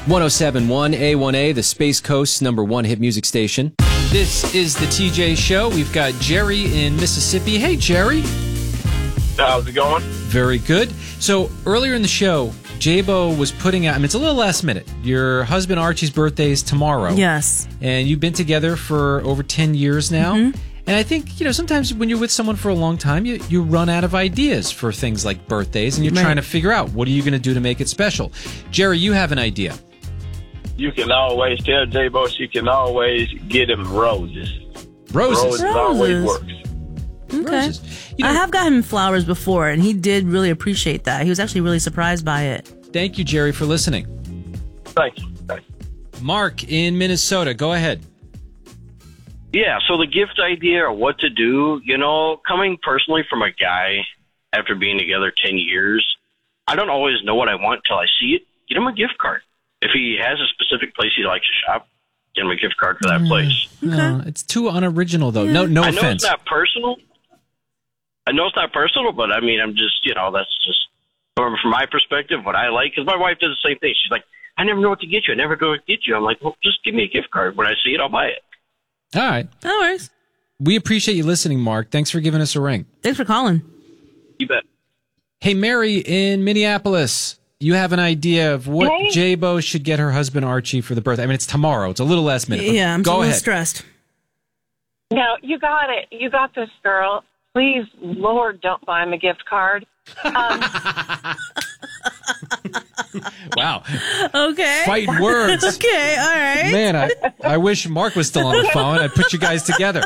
1071 A1A, the Space Coast's #1 hit music station. This is the TJ Show. We've got Jerry in Mississippi. Hey, Jerry. How's it going? Very good. So earlier in the show, J-Bo was putting out, I mean, it's a little last minute. Your husband Archie's birthday is tomorrow. Yes. And you've been together for over 10 years now. Mm-hmm. And I think, sometimes when you're with someone for a long time, you run out of ideas for things like birthdays, and you're trying to figure out, what are you going to do to make it special? Jerry, you have an idea. You can always tell J-Bo she can always get him roses. Roses always works. Okay. Roses. I have gotten him flowers before, and he did really appreciate that. He was actually really surprised by it. Thank you, Jerry, for listening. Thank you. Mark in Minnesota, go ahead. Yeah, so the gift idea or what to do, coming personally from a guy after being together 10 years, I don't always know what I want till I see it. Get him a gift card. If he has a specific place he likes to shop, get him a gift card for that place. No, it's too unoriginal, though. No I know offense. it's not personal. But I mean, I'm just, that's just from my perspective, what I like. Because my wife does the same thing. She's like, I never know what to get you. I never know what to get you. I'm like, well, just give me a gift card. When I see it, I'll buy it. All right. No worries. We appreciate you listening, Mark. Thanks for giving us a ring. Thanks for calling. You bet. Hey, Mary in Minneapolis. You have an idea of what J-Bo should get her husband Archie for the birthday. I mean, it's tomorrow. It's a little last minute. Yeah, I'm Go a little ahead. stressed. No, you got it. You got this, girl. Please, Lord, don't buy him a gift card. Wow. Okay. Fighting words. Okay, all right. Man, I wish Mark was still on the phone. I'd put you guys together.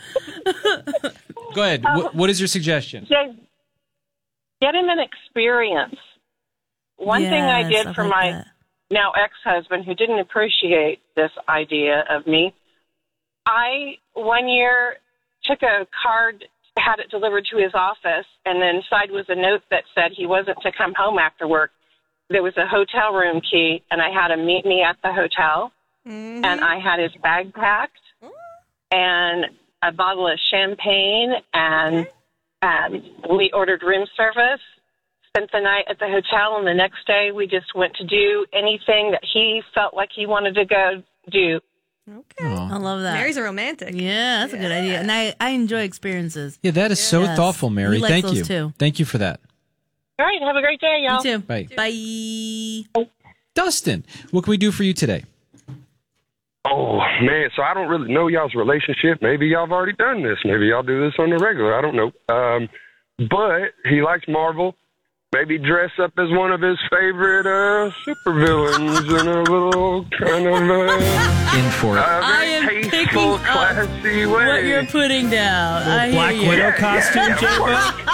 Go ahead. What is your suggestion? Get him an experience. One thing I did for my now ex-husband who didn't appreciate this idea of me, I one year took a card, had it delivered to his office, and then inside was a note that said he wasn't to come home after work. There was a hotel room key, and I had him meet me at the hotel, and I had his bag packed, and a bottle of champagne, and we ordered room service, spent the night at the hotel, and the next day we just went to do anything that he felt like he wanted to go do. Okay. I love that. Mary's a romantic. Yeah, that's a good idea. And I enjoy experiences. Yeah, that is so thoughtful, Mary. Thank you. Too. Thank you for that. All right, have a great day, y'all. You too. Bye. Bye. Dustin, what can we do for you today? Oh, man, so I don't really know y'all's relationship. Maybe y'all have already done this. Maybe y'all do this on the regular. I don't know. But he likes Marvel. Maybe dress up as one of his favorite supervillains in a little kind of in for it. Very tasteful, classy way. What you're putting down. Black Widow costume, J-Bo?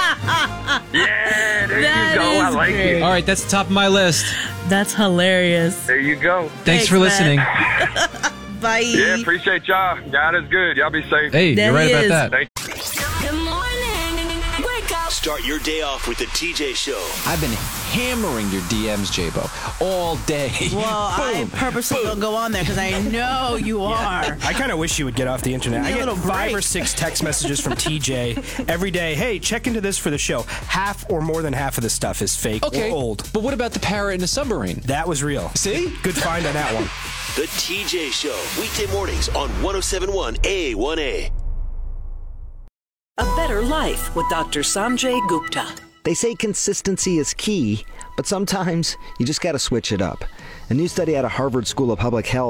Yeah, there That you go. I is like great. it. All right, that's the top of my list. That's hilarious. There you go. Thanks for man. listening. Bye. Yeah, appreciate y'all. God is good. Y'all be safe. Hey, That you're right is. about that. Thank Good morning. Wake up. Start your day off with the TJ Show. I've been hammering your DMs, J-Bo, all day. Well, I purposely don't go on there because I know you are. I kind of wish you would get off the internet. I Need a get little 5 or break. 6 text messages from TJ every day. Hey, check into this for the show. Half or more than half of the stuff is fake or old. But what about the parrot in the submarine? That was real. See? Good find on that one. The TJ Show. Weekday mornings on 1071 A1A. A better life with Dr. Sanjay Gupta. They say consistency is key, but sometimes you just got to switch it up. A new study out of Harvard School of Public Health